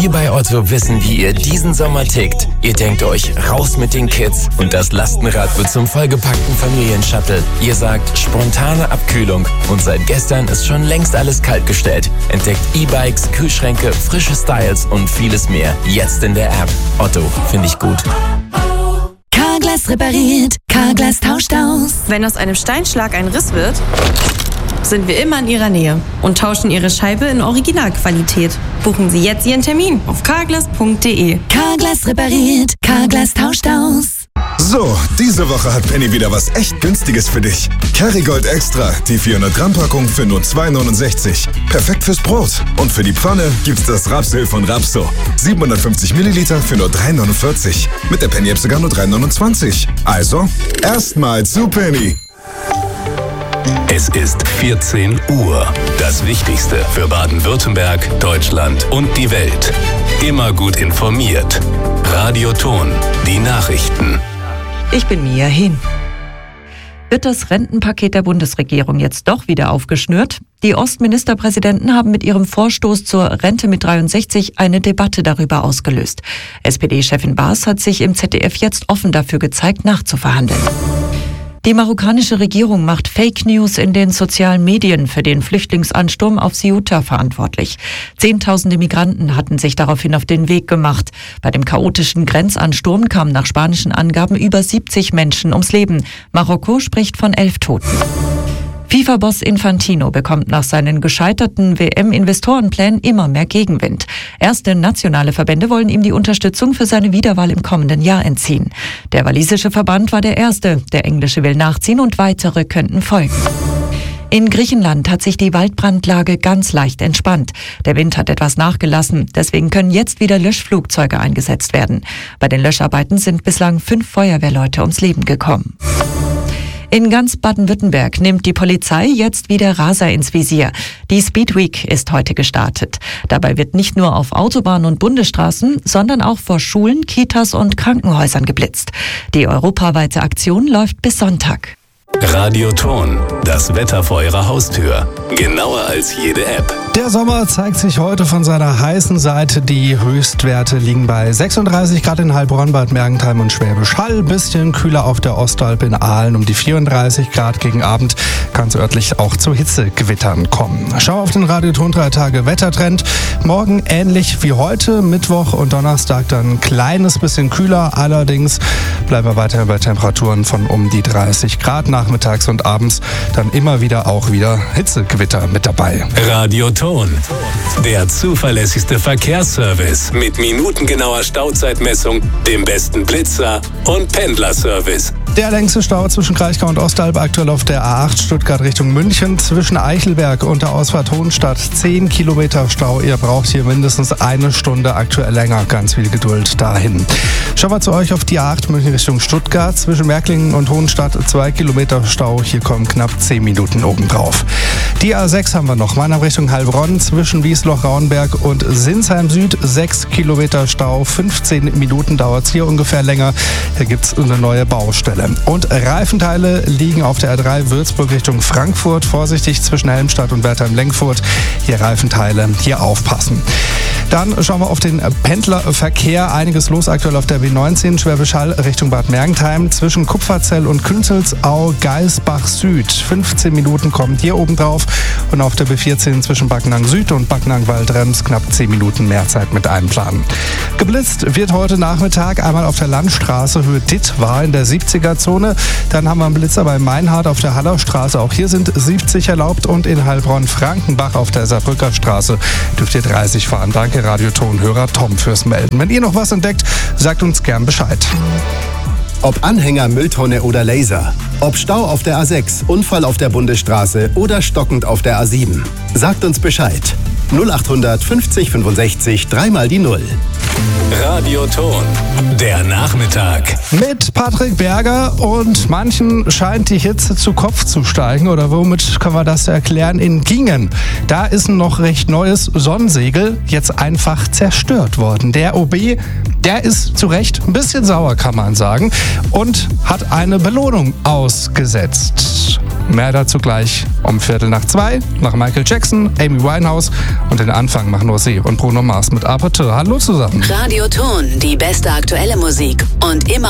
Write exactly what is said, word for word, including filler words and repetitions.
Wir bei Otto wissen, wie ihr diesen Sommer tickt. Ihr denkt euch, raus mit den Kids und das Lastenrad wird zum vollgepackten Familienshuttle. Ihr sagt, spontane Abkühlung und seit gestern ist schon längst alles kaltgestellt. Entdeckt E-Bikes, Kühlschränke, frische Styles und vieles mehr. Jetzt in der App. Otto, finde ich gut. Carglass repariert, Carglass tauscht aus. Wenn aus einem Steinschlag ein Riss wird, sind wir immer in Ihrer Nähe und tauschen Ihre Scheibe in Originalqualität. Buchen Sie jetzt Ihren Termin auf carglass punkt de. Carglass repariert, Carglass tauscht aus. So, diese Woche hat Penny wieder was echt Günstiges für dich. Kerrygold Extra, die vierhundert Gramm Packung für nur zwei neunundsechzig. Perfekt fürs Brot. Und für die Pfanne gibt's das Rapsöl von Rapso. siebenhundertfünfzig Milliliter für nur drei neunundvierzig. Mit der Penny-App sogar nur drei neunundzwanzig. Also, erstmal zu Penny. Es ist vierzehn Uhr. Das Wichtigste für Baden-Württemberg, Deutschland und die Welt. Immer gut informiert. Radio Ton, die Nachrichten. Ich bin Mia Hin. Wird das Rentenpaket der Bundesregierung jetzt doch wieder aufgeschnürt? Die Ostministerpräsidenten haben mit ihrem Vorstoß zur Rente mit dreiundsechzig eine Debatte darüber ausgelöst. S P D-Chefin Baas hat sich im Z D F jetzt offen dafür gezeigt, nachzuverhandeln. Die marokkanische Regierung macht Fake News in den sozialen Medien für den Flüchtlingsansturm auf Ceuta verantwortlich. Zehntausende Migranten hatten sich daraufhin auf den Weg gemacht. Bei dem chaotischen Grenzansturm kamen nach spanischen Angaben über siebzig Menschen ums Leben. Marokko spricht von elf Toten. FIFA-Boss Infantino bekommt nach seinen gescheiterten W M-Investorenplänen immer mehr Gegenwind. Erste nationale Verbände wollen ihm die Unterstützung für seine Wiederwahl im kommenden Jahr entziehen. Der walisische Verband war der erste, der englische will nachziehen und weitere könnten folgen. In Griechenland hat sich die Waldbrandlage ganz leicht entspannt. Der Wind hat etwas nachgelassen, deswegen können jetzt wieder Löschflugzeuge eingesetzt werden. Bei den Löscharbeiten sind bislang fünf Feuerwehrleute ums Leben gekommen. In ganz Baden-Württemberg nimmt die Polizei jetzt wieder Raser ins Visier. Die Speed Week ist heute gestartet. Dabei wird nicht nur auf Autobahnen und Bundesstraßen, sondern auch vor Schulen, Kitas und Krankenhäusern geblitzt. Die europaweite Aktion läuft bis Sonntag. Radio Ton, das Wetter vor Ihrer Haustür. Genauer als jede App. Der Sommer zeigt sich heute von seiner heißen Seite. Die Höchstwerte liegen bei sechsunddreißig Grad in Heilbronn, Bad Mergentheim und Schwäbisch Hall. Bisschen kühler auf der Ostalb in Aalen um die vierunddreißig Grad. Gegen Abend kann es örtlich auch zu Hitzegewittern kommen. Schau auf den Radio Ton drei Tage Wettertrend. Morgen ähnlich wie heute, Mittwoch und Donnerstag dann ein kleines bisschen kühler. Allerdings bleiben wir weiter bei Temperaturen von um die dreißig Grad. Nachmittags und abends dann immer wieder auch wieder Hitzegewitter mit dabei. Radio Ton, der zuverlässigste Verkehrsservice mit minutengenauer Stauzeitmessung, dem besten Blitzer und Pendlerservice. Der längste Stau zwischen Kraichgau und Ostalb aktuell auf der A acht Stuttgart Richtung München. Zwischen Eichelberg und der Ausfahrt Hohenstadt zehn Kilometer Stau. Ihr braucht hier mindestens eine Stunde, aktuell länger. Ganz viel Geduld dahin. Schauen wir zu euch auf die A acht München Richtung Stuttgart. Zwischen Märklingen und Hohenstadt zwei Kilometer Stau. Hier kommen knapp zehn Minuten obendrauf. Die A sechs haben wir noch. Mannheim Richtung Heilbronn. Zwischen Wiesloch-Rauenberg und Sinsheim Süd sechs Kilometer Stau. fünfzehn Minuten dauert es hier ungefähr länger. Hier gibt es eine neue Baustelle. Und Reifenteile liegen auf der R drei Würzburg Richtung Frankfurt. Vorsichtig zwischen Helmstadt und Wertheim-Lenkfurt. Hier Reifenteile, hier aufpassen. Dann schauen wir auf den Pendlerverkehr. Einiges los aktuell auf der B neunzehn Schwäbisch Hall Richtung Bad Mergentheim. Zwischen Kupferzell und Künzelsau Geisbach Süd. fünfzehn Minuten kommen hier oben drauf. Und auf der B vierzehn zwischen Backnang Süd und Backnang Waldrems knapp zehn Minuten mehr Zeit mit einplanen. Geblitzt wird heute Nachmittag einmal auf der Landstraße Höhe Dittwar in der siebziger Zone. Dann haben wir einen Blitzer bei Meinhard auf der Hallerstraße. Auch hier sind siebzig erlaubt. Und in Heilbronn-Frankenbach auf der Saarbrücker Straße dürft ihr dreißig fahren. Danke Radio-Tonhörer Tom fürs Melden. Wenn ihr noch was entdeckt, sagt uns gern Bescheid. Ob Anhänger, Mülltonne oder Laser. Ob Stau auf der A sechs, Unfall auf der Bundesstraße oder stockend auf der A sieben. Sagt uns Bescheid. null achthundert fünfzig fünfundsechzig dreimal die Null. Radio Ton, der Nachmittag. Mit Patrick Berger, und manchen scheint die Hitze zu Kopf zu steigen. Oder womit können wir das erklären? In Gingen. Da ist ein noch recht neues Sonnensegel jetzt einfach zerstört worden. Der O B, der ist zu Recht ein bisschen sauer, kann man sagen, und hat eine Belohnung ausgesetzt. Mehr dazu gleich um Viertel nach zwei. Nach Michael Jackson, Amy Winehouse und den Anfang machen nur sie und Bruno Mars mit Aperture. Hallo zusammen. Radio Ton, die beste aktuelle Musik und immer